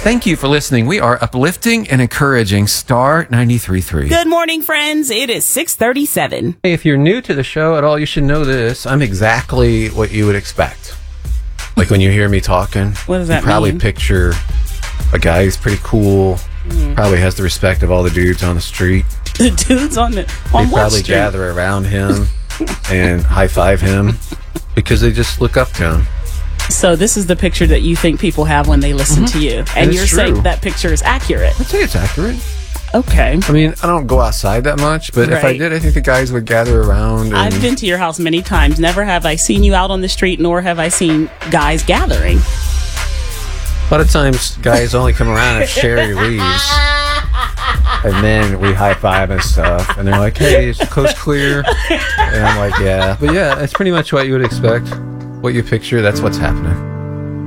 Thank you for listening. We are uplifting and encouraging Star 93.3. Good morning, friends. It is 6:37. Hey, if you're new to the show at all, you should know this. I'm exactly what you would expect. Like when you hear me talking, What does that you probably mean? picture a guy who's pretty cool, probably has the respect of all the dudes on the street. The dudes on They what probably street? gather around him and high five him because they just look up to him. So this is the picture that you think people have when they listen to you. And it's you're true. saying that picture is accurate. I'd say it's accurate. Okay. I mean, I don't go outside that much, but if I Right. did, I think the guys would gather around. And I've been to your house many times. Never have I seen you out on the street, nor have I seen guys gathering. a lot of times, guys only come around if Sherry leaves. And then we high five and stuff. And they're like, hey, is the coast clear? And I'm like, yeah. But yeah, it's pretty much what you would expect. What you picture, that's what's happening.